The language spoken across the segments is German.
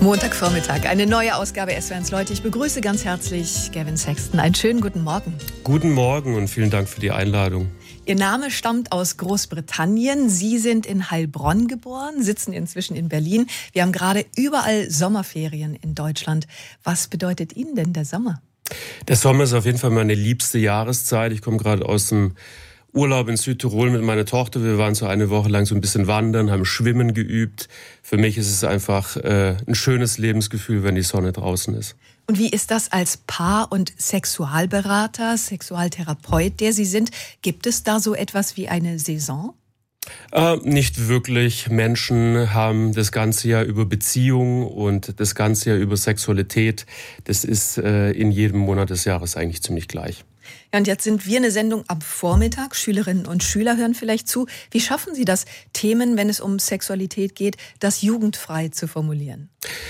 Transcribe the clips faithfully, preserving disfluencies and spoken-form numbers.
Montagvormittag, eine neue Ausgabe S W R eins Leute. Ich begrüße ganz herzlich Gavin Sexton. Einen schönen guten Morgen. Guten Morgen und vielen Dank für die Einladung. Ihr Name stammt aus Großbritannien. Sie sind in Heilbronn geboren, sitzen inzwischen in Berlin. Wir haben gerade überall Sommerferien in Deutschland. Was bedeutet Ihnen denn der Sommer? Der Sommer ist auf jeden Fall meine liebste Jahreszeit. Ich komme gerade aus dem Urlaub in Südtirol mit meiner Tochter. Wir waren so eine Woche lang so ein bisschen wandern, haben Schwimmen geübt. Für mich ist es einfach äh, ein schönes Lebensgefühl, wenn die Sonne draußen ist. Und wie ist das als Paar- und Sexualberater, Sexualtherapeut, der Sie sind? Gibt es da so etwas wie eine Saison? Äh, nicht wirklich. Menschen haben das ganze Jahr über Beziehungen und das ganze Jahr über Sexualität. Das ist äh, in jedem Monat des Jahres eigentlich ziemlich gleich. Ja, und jetzt sind wir eine Sendung am Vormittag. Schülerinnen und Schüler hören vielleicht zu. Wie schaffen Sie das, Themen, wenn es um Sexualität geht, das jugendfrei zu formulieren?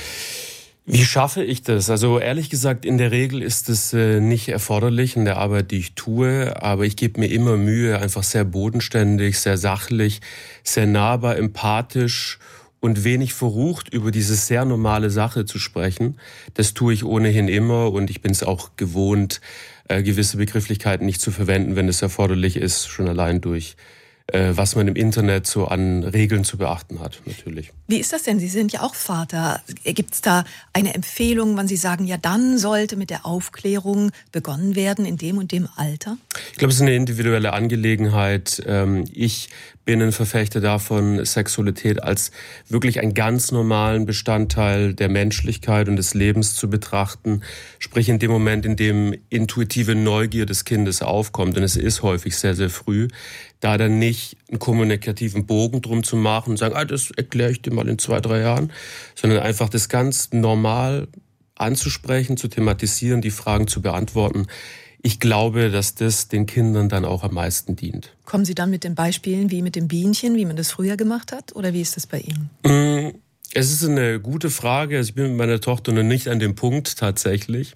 Wie schaffe ich das? Also ehrlich gesagt, in der Regel ist es äh, nicht erforderlich in der Arbeit, die ich tue. Aber ich gebe mir immer Mühe, einfach sehr bodenständig, sehr sachlich, sehr nahbar, empathisch und wenig verrucht über diese sehr normale Sache zu sprechen. Das tue ich ohnehin immer und ich bin es auch gewohnt, äh, gewisse Begrifflichkeiten nicht zu verwenden, wenn es erforderlich ist, schon allein durch äh, was man im Internet so an Regeln zu beachten hat, natürlich. Wie ist das denn? Sie sind ja auch Vater. Gibt es da eine Empfehlung, wann Sie sagen, ja, dann sollte mit der Aufklärung begonnen werden in dem und dem Alter? Ich glaube, es ist eine individuelle Angelegenheit. Ich bin ein Verfechter davon, Sexualität als wirklich einen ganz normalen Bestandteil der Menschlichkeit und des Lebens zu betrachten. Sprich in dem Moment, in dem intuitive Neugier des Kindes aufkommt, und es ist häufig sehr, sehr früh, da dann nicht einen kommunikativen Bogen drum zu machen und sagen, ah, das erkläre ich dir mal in zwei, drei Jahren, sondern einfach das ganz normal anzusprechen, zu thematisieren, die Fragen zu beantworten. Ich glaube, dass das den Kindern dann auch am meisten dient. Kommen Sie dann mit den Beispielen wie mit dem Bienchen, wie man das früher gemacht hat? Oder wie ist das bei Ihnen? Es ist eine gute Frage. Ich bin mit meiner Tochter noch nicht an dem Punkt tatsächlich.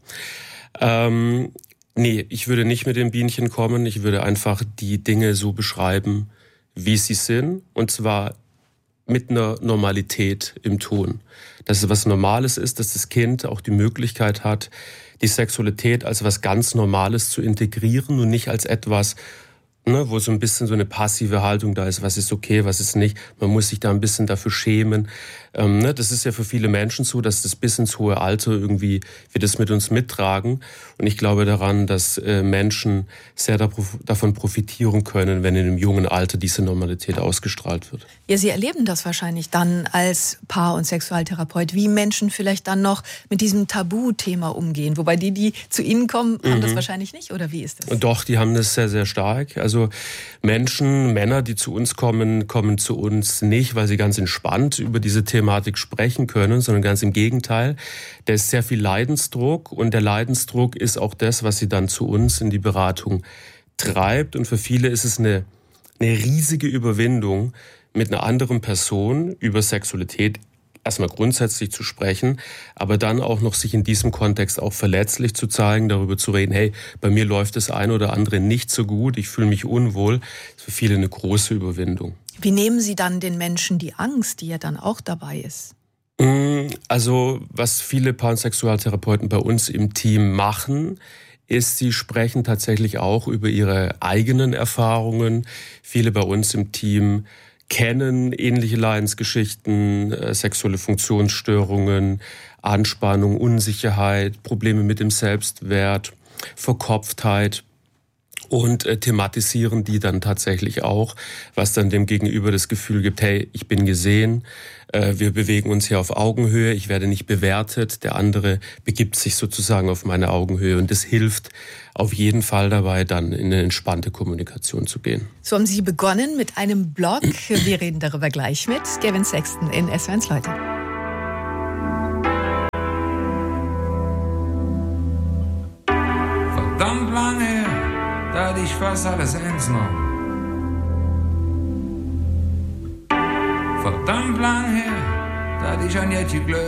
Ähm, nee, ich würde nicht mit dem Bienchen kommen. Ich würde einfach die Dinge so beschreiben, wie sie sind. Und zwar mit einer Normalität im Ton. Dass es was Normales ist, dass das Kind auch die Möglichkeit hat, die Sexualität als was ganz Normales zu integrieren und nicht als etwas, ne, wo so ein bisschen so eine passive Haltung da ist, was ist okay, was ist nicht. Man muss sich da ein bisschen dafür schämen. Ähm, ne, das ist ja für viele Menschen so, dass das bis ins hohe Alter irgendwie wir das mit uns mittragen. Und ich glaube daran, dass äh, Menschen sehr da, davon profitieren können, wenn in einem jungen Alter diese Normalität ausgestrahlt wird. Ja, Sie erleben das wahrscheinlich dann als Paar- und Sexualtherapeut, wie Menschen vielleicht dann noch mit diesem Tabuthema umgehen. Wobei die, die zu Ihnen kommen, haben mhm. das wahrscheinlich nicht, oder wie ist das? Doch, die haben das sehr, sehr stark. Also Menschen, Männer, die zu uns kommen, kommen zu uns nicht, weil sie ganz entspannt über diese Thematik sprechen können, sondern ganz im Gegenteil. Da ist sehr viel Leidensdruck und der Leidensdruck ist auch das, was sie dann zu uns in die Beratung treibt. Und für viele ist es eine, eine riesige Überwindung, mit einer anderen Person über Sexualität erstmal grundsätzlich zu sprechen, aber dann auch noch sich in diesem Kontext auch verletzlich zu zeigen, darüber zu reden, hey, bei mir läuft das eine oder andere nicht so gut, ich fühle mich unwohl. Das ist für viele eine große Überwindung. Wie nehmen Sie dann den Menschen die Angst, die ja dann auch dabei ist? Also, was viele Pansexualtherapeuten bei uns im Team machen, ist, sie sprechen tatsächlich auch über ihre eigenen Erfahrungen. Viele bei uns im Team kennen ähnliche Leidensgeschichten, äh, sexuelle Funktionsstörungen, Anspannung, Unsicherheit, Probleme mit dem Selbstwert, Verkopftheit und äh, thematisieren die dann tatsächlich auch, was dann dem Gegenüber das Gefühl gibt, hey, ich bin gesehen, äh, wir bewegen uns hier auf Augenhöhe, ich werde nicht bewertet, der andere begibt sich sozusagen auf meine Augenhöhe und das hilft auf jeden Fall dabei, dann in eine entspannte Kommunikation zu gehen. So haben Sie begonnen mit einem Blog. Wir reden darüber gleich mit Gavin Sexton in S W R eins Leute. Verdammt lange her, da hatte ich fast alles ernst noch. Verdammt lang her, da hatte ich ein Jätchen Glück.